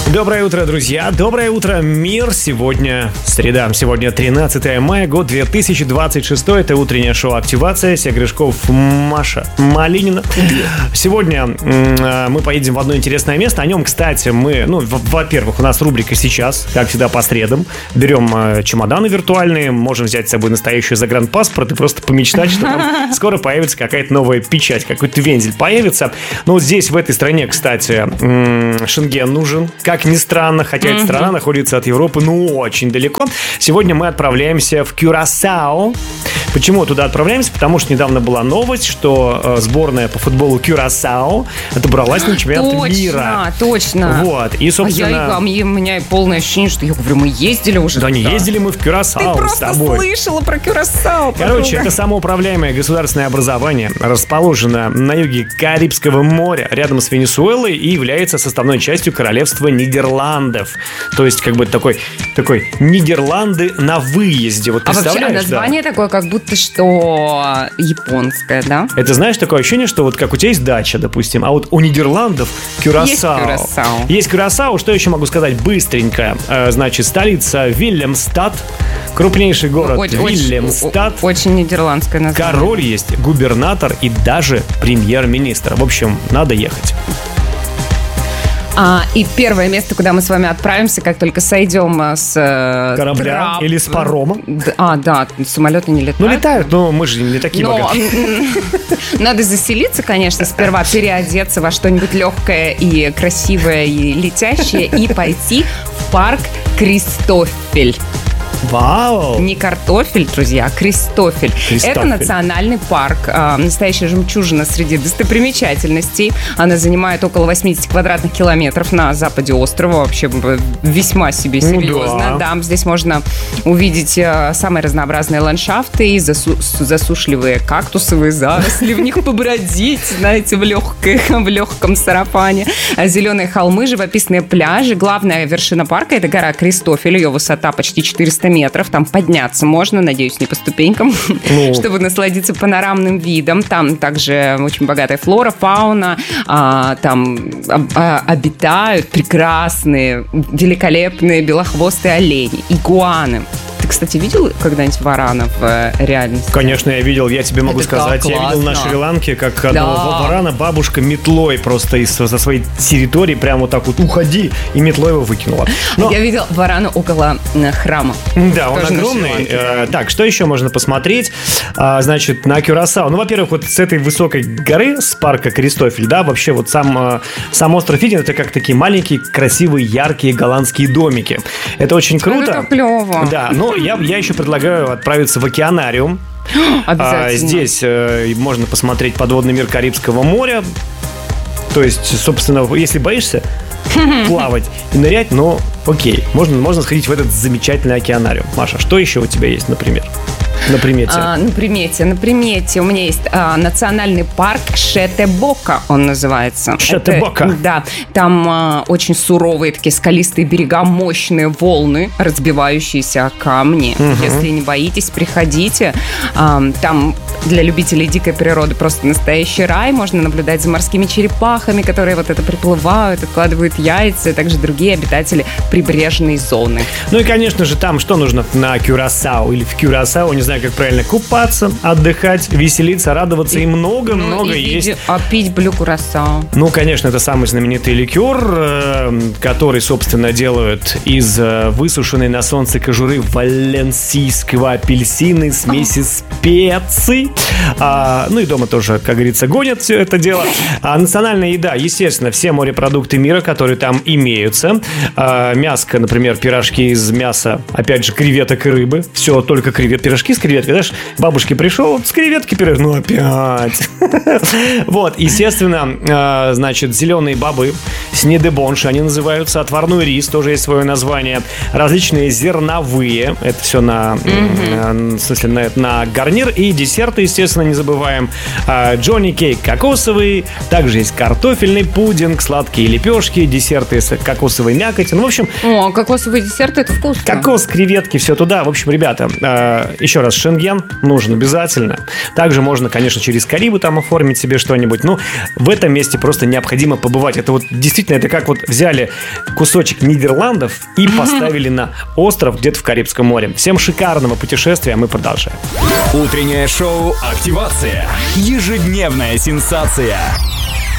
Доброе утро, друзья. Доброе утро, мир. Сегодня среда. Сегодня 13 мая, год 2026. Это утреннее шоу «Активация». Сергей Гришков, Маша Малинина. Сегодня мы поедем в одно интересное место. О нем, кстати, мы... во-первых, у нас рубрика «Сейчас», как всегда, по средам. Берем чемоданы виртуальные, можем взять с собой настоящий загранпаспорт и просто помечтать, что там скоро появится какая-то новая печать, какой-то вензель появится. Но вот здесь, в этой стране, кстати, шенген нужен. Как ни странно, хотя эта страна находится от Европы, очень далеко. Сегодня мы отправляемся в Кюрасао. Почему туда отправляемся? Потому что недавно была новость, что сборная по футболу Кюрасао отобралась на чемпионат мира. Точно. Вот. И, собственно... у меня полное ощущение, что я говорю, мы ездили уже. Да, не ездили мы в Кюрасао. Ты просто слышала про Кюрасао. Короче, это самоуправляемое государственное образование, расположено на юге Карибского моря, рядом с Венесуэлой, и является составной частью королевства Нидерландов. То есть, как бы такой Нидерланды на выезде. Вот представляешь? А вообще название такое, как будто что японское, да? Это, знаешь, такое ощущение, что вот как у тебя есть дача, допустим, а вот у Нидерландов Кюрасао. Есть Кюрасао. Что еще могу сказать быстренько? Значит, столица Вильямстад, крупнейший город Вильямстад. Очень нидерландское название. Король есть, губернатор и даже премьер-министр. В общем, надо ехать. И первое место, куда мы с вами отправимся, как только сойдем с корабля или с парома. Да, самолеты не летают. Летают, но мы же не такие богатые. Надо заселиться, конечно, сперва переодеться во что-нибудь легкое и красивое и летящее и пойти в парк Кристофель. Вау! Не картофель, друзья, а Кристофель. Это национальный парк, настоящая жемчужина среди достопримечательностей. Она занимает около 80 квадратных километров на западе острова. Вообще весьма себе серьезно. Да, здесь можно увидеть самые разнообразные ландшафты и засушливые кактусовые заросли. В них побродить, знаете, в легком сарафане. Зеленые холмы, живописные пляжи. Главная вершина парка — это гора Кристофель. Ее высота почти 400 метров, там подняться можно, надеюсь, не по ступенькам, чтобы насладиться панорамным видом. Там также очень богатая флора, фауна, там обитают прекрасные, великолепные белохвостые олени, игуаны. Ты, кстати, видел когда-нибудь варана в реальности? Конечно, я видел. Я тебе могу сказать, я видел на Шри-Ланке, как одного варана бабушка метлой просто со своей территории прямо вот так вот уходи, и метлой его выкинула. Я видел варана около храма. Да, он огромный. Так, что еще можно посмотреть? Значит, на Кюрасао. Во-первых, вот с этой высокой горы, с парка Кристофель, да, вообще вот сам остров виден, это как такие маленькие, красивые, яркие голландские домики. Это очень круто. Это клево. Да, но я еще предлагаю отправиться в океанариум. Обязательно. Здесь можно посмотреть подводный мир Карибского моря. То есть, собственно, если боишься плавать и нырять, окей, можно сходить в этот замечательный океанариум. Маша, что еще у тебя есть, например? На примете. На примете у меня есть национальный парк Шетебока, он называется. Шетебока. Да, там очень суровые такие скалистые берега, мощные волны, разбивающиеся о камни. Если не боитесь, приходите. Там для любителей дикой природы просто настоящий рай. Можно наблюдать за морскими черепахами, которые вот это приплывают, откладывают яйца, и также другие обитатели прибрежной зоны. И, конечно же, там что нужно на Кюрасао или в Кюрасао, не знаю, как правильно, купаться, отдыхать, веселиться, радоваться и много-много есть. Пить блю Кюрасао. Конечно, это самый знаменитый ликер, который, собственно, делают из высушенной на солнце кожуры валенсийского апельсина, смеси специй. И дома тоже, как говорится, гонят все это дело. Национальная еда, естественно, все морепродукты мира, которые там имеются. Мяско, например, пирожки из мяса, опять же, креветок и рыбы. Все, только пирожки с креветкой. Знаешь, бабушке пришел, с креветки пирог, опять. Вот, естественно, значит, зеленые бобы, снедебонши они называются, отварной рис, тоже есть свое название, различные зерновые, это все на гарнир, и десерты, естественно, не забываем. Джонни кейк кокосовый, также есть картофельный пудинг, сладкие лепешки, десерты с кокосовой мякотью. В общем... кокосовый десерт, это вкусно. Кокос, креветки, все туда. В общем, ребята, еще раз, шенген нужен обязательно. Также можно, конечно, через Карибы там оформить себе что-нибудь. В этом месте просто необходимо побывать. Это вот действительно удивительно. Это как вот взяли кусочек Нидерландов и поставили на остров где-то в Карибском море. Всем шикарного путешествия, мы продолжаем. Утреннее шоу «Активация». Ежедневная сенсация.